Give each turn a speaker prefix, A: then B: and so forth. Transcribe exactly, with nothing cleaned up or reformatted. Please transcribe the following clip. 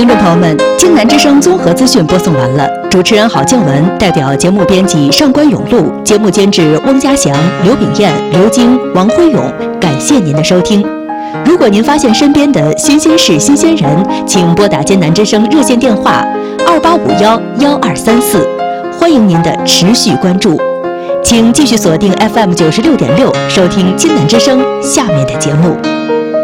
A: 听众朋友们，京南之声综合资讯播送完了，主持人郝静文代表节目编辑上官永路，节目监制翁家祥、刘炳燕、刘晶、王辉勇，感谢您的收听。如果您发现身边的新鲜事、新鲜人，请拨打京南之声热线电话二八五幺幺二三四，欢迎您的持续关注。请继续锁定 F M 九十六点六，收听京南之声下面的节目。